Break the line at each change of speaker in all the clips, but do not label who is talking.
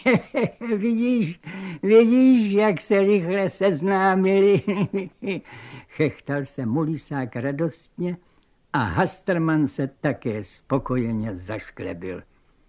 Vidíš, jak se rychle seznámili. Chechtal se Mulisák radostně a Hasterman se také spokojeně zašklebil.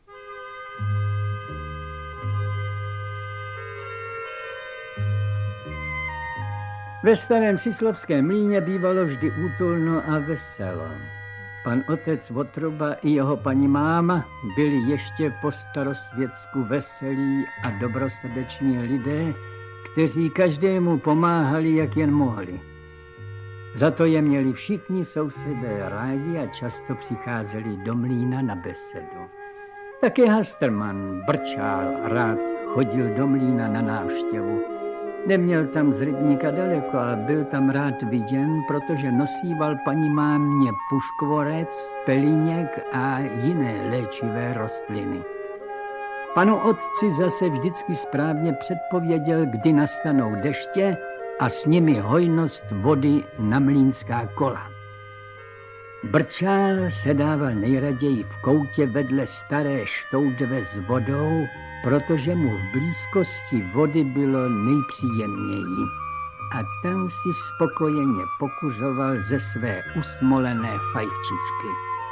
Ve starém Sislovském mlýně bývalo vždy útulno a veselo. Pan otec Votruba i jeho paní máma byli ještě po starosvětsku veselí a dobrosrdeční lidé, kteří každému pomáhali, jak jen mohli. Za to je měli všichni sousedé rádi a často přicházeli do mlýna na besedu. Také Hasterman Brčál rád chodil do mlýna na návštěvu. Neměl tam z rybníka daleko, ale byl tam rád viděn, protože nosíval paní mámě puškvorec, pelíněk a jiné léčivé rostliny. Panu otci zase vždycky správně předpověděl, kdy nastanou deště a s nimi hojnost vody na mlýnská kola. Brčál sedával nejraději v koutě vedle staré štoudve s vodou, protože mu v blízkosti vody bylo nejpříjemněji. A tam si spokojeně pokuřoval ze své usmolené fajčičky.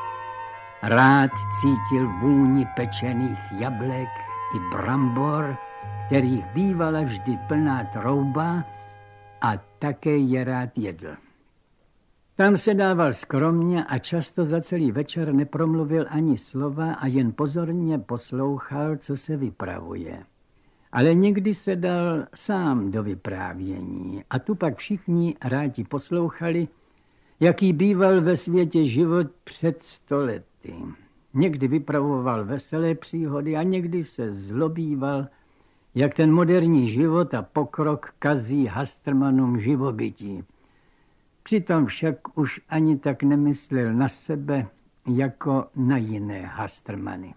Rád cítil vůni pečených jablek i brambor, kterých bývala vždy plná trouba, a také je rád jedl. Tam se dával skromně a často za celý večer nepromluvil ani slova a jen pozorně poslouchal, co se vypravuje. Ale někdy se dal sám do vyprávění a tu pak všichni rádi poslouchali, jaký býval ve světě život před 100 lety. Někdy vypravoval veselé příhody a někdy se zlobíval, jak ten moderní život a pokrok kazí Hastermanům živobytí. Přitom však už ani tak nemyslel na sebe jako na jiné Hastermany.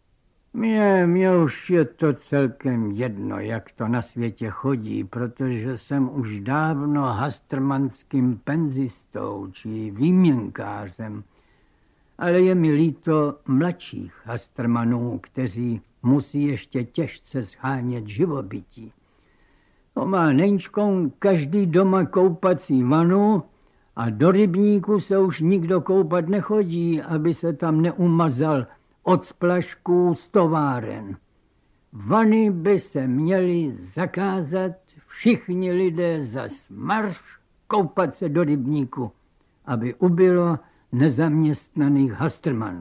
Mně už je to celkem jedno, jak to na světě chodí, protože jsem už dávno hastermanským penzistou či výměnkářem. Ale je mi líto mladších Hastermanů, kteří musí ještě těžce shánět živobytí. Má Neňčkou každý doma koupací vanu a do rybníku se už nikdo koupat nechodí, aby se tam neumazal od splašků z továren. Vany by se měly zakázat, všichni lidé zas marš koupat se do rybníku, aby ubylo nezaměstnaných Hastermanů.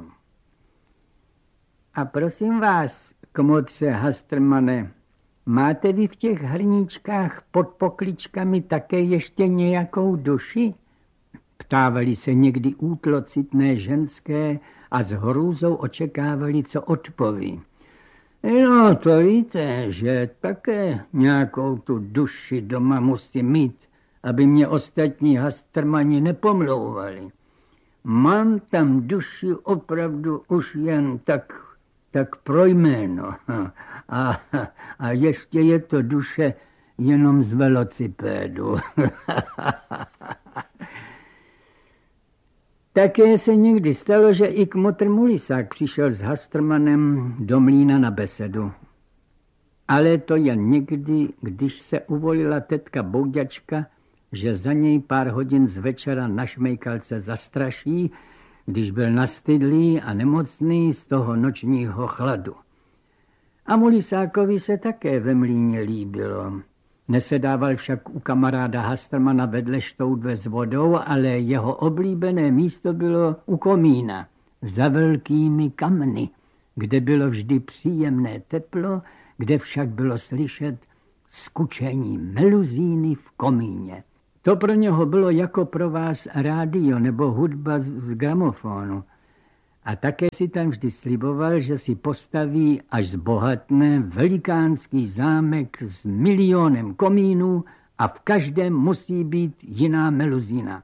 A prosím vás, kmotře Hastermane, máte vy v těch hrníčkách pod pokličkami také ještě nějakou duši? Ptávali se někdy útlocitné ženské a s hrůzou očekávali, co odpoví. No, to víte, že také nějakou tu duši doma musím mít, aby mě ostatní Hastermani nepomlouvali. Mám tam duši opravdu už jen tak pro jméno. A ještě je to duše jenom z velocipédu. Také se někdy stalo, že i kmotr Mulisák přišel s Hastermanem do mlýna na besedu. Ale to jen někdy, když se uvolila tetka Bouďačka, že za něj pár hodin z večera na šmejkalce zastraší, když byl nastydlý a nemocný z toho nočního chladu. A Mulisákovi se také ve mlýně líbilo. Nesedával však u kamaráda Hastermana vedle štoudve s vodou, ale jeho oblíbené místo bylo u komína, za velkými kamny, kde bylo vždy příjemné teplo, kde však bylo slyšet skučení meluzíny v komíně. To pro něho bylo jako pro vás rádio nebo hudba z gramofonu. A také si tam vždy sliboval, že si postaví, až zbohatne, velikánský zámek s milionem komínů a v každém musí být jiná meluzína.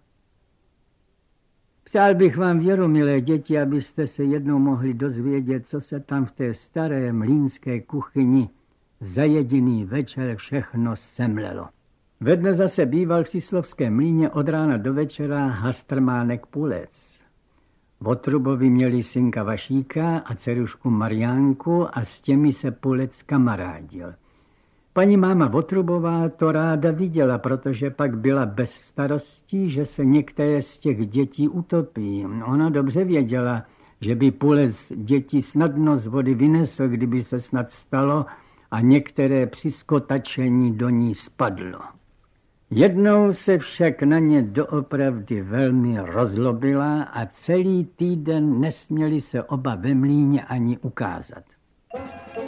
Přál bych vám věru, milé děti, abyste se jednou mohli dozvědět, co se tam v té staré mlýnské kuchyni za jediný večer všechno semlelo. Ve dne zase býval v Sislovském mlýně od rána do večera Hastermánek Pulec. Votrubovi měli synka Vašíka a dcerušku Mariánku a s těmi se Pulec kamarádil. Paní máma Votrubová to ráda viděla, protože pak byla bez starostí, že se některé z těch dětí utopí. Ona dobře věděla, že by Pulec děti snadno z vody vynesl, kdyby se snad stalo a některé při skotačení do ní spadlo. Jednou se však na ně doopravdy velmi rozlobila a celý týden nesměli se oba ve mlýně ani ukázat.